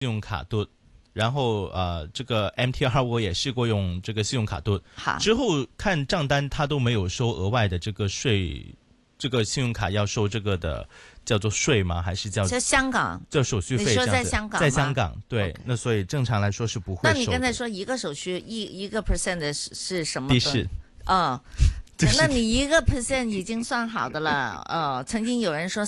用卡嘟，然后这个 MTR 我也试过用这个信用卡嘟，之后看账单他都没有收额外的这个税，这个信用卡要收这个的叫做税吗？还是叫香港叫手续费？ 你说在香港？ 在香港，对， okay. 那所以正常来说是不会收的。 那你刚才说一个手续一个 percent 的是什么？ 的士。 那你1% 已经算好的了。曾经有人说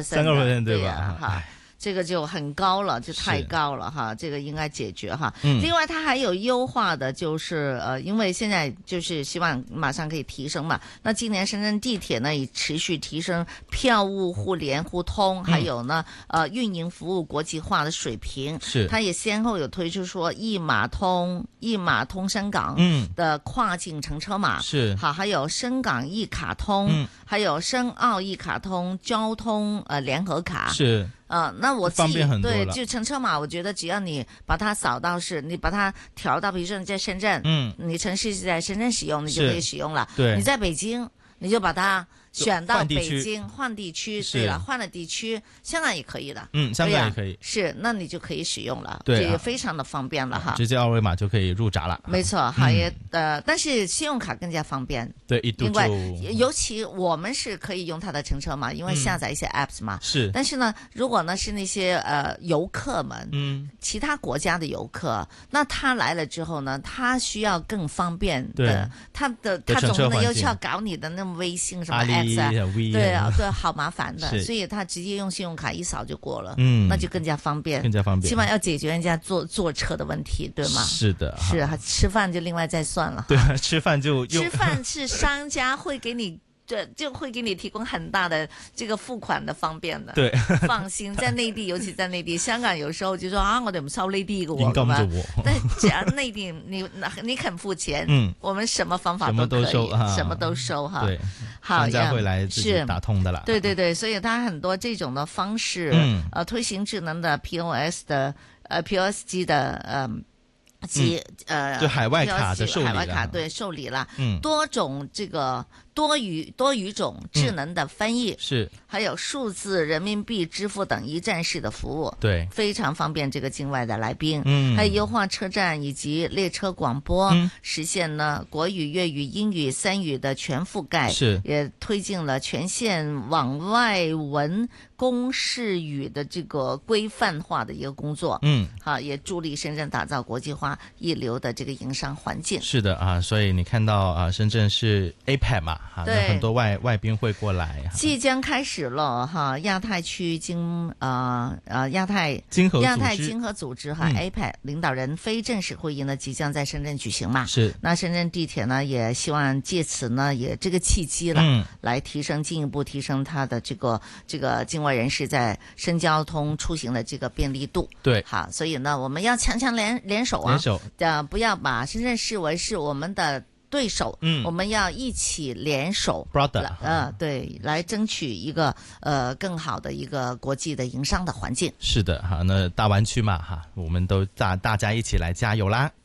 3%， 对吧？哈。这个就很高了，就太高了哈，这个应该解决哈。另外它还有优化的，就是因为现在就是希望马上可以提升嘛。那今年深圳地铁呢也持续提升票务互联互通，还有呢运营服务国际化的水平。 是， 它也先后有推出说一码通深港的跨境乘车码， 是好，还有深港一卡通，还有深澳一卡通交通联合卡。 是。 那我自己对， 就乘车码，我觉得只要你把它扫到你把它调到，比如说你在深圳，你城市是在深圳使用，你就可以使用了。 对， 你在北京，你就把它选到北京换地区，对了，换了地区，香港也可以的， 香港也可以， 是，那你就可以使用了， 对， 也非常的方便了哈， 直接二维码就可以入闸了， 没错，但是信用卡更加方便， 对， 另外，尤其我们是可以用它的乘车码，因为下载一些 apps 嘛， 是， 但是呢，如果呢是那些游客们，其他国家的游客，那他来了之后呢，他需要更方便的，他总不能又去要搞你的那种微信什么 apps 啊，对啊，对，好麻烦的，所以他直接用信用卡一扫就过了，那就更加方便，起码要解决人家坐车的问题，对吗？ 是的， 是，吃饭就另外再算了， 对，吃饭是商家会给你。就会给你提供很大的这个付款的方便的， 对， 放心，在内地，尤其在内地，香港有時候就說我哋唔收呢啲嘅喎，但只要內地你肯付錢，我們什麼方法都可以，什麼都收哈， 對，商家會來自己打通的啦， 對對對，所以它很多這種的方式，推行智能的 POS 的POS 機的對海外卡的受理， 海外卡對受理了，多種這個多語種智能的翻譯， 是， 還有數字人民幣支付等一站式的服務， 對， 非常方便這個境外的來賓，還有優化車站以及列車廣播，實現呢國語、粵語、英語3語的全覆蓋， 是， 也推進了全線往外文公示語的這個規範化的一個工作，也助力深圳打造國際化一流的這個營商環境。 是的啊，所以你看到深圳是 APEC 嘛， 對， 很多外賓會過來， 即將開始了哈，亞太區亞太經合組織哈 APEC 領導人非正式會議呢即將在深圳舉行嘛， 是， 那深圳地鐵呢也希望借此呢也這個契機了，來進一步提升它的這個境外人士在深交通出行的這個便利度， 對， 好，所以呢我們要強聯手啊，不要把深圳視為是我們的對手，我們要一起聯手 ，brother， 對，來爭取一個更好的一個國際的營商的環境。 是的，哈，那大灣區嘛，哈，我們都大家一起來加油啦！